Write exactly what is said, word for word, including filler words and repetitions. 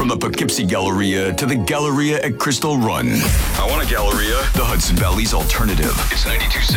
From the Poughkeepsie Galleria to the Galleria at Crystal Run. I want a Galleria. The Hudson Valley's alternative. It's ninety-two point seven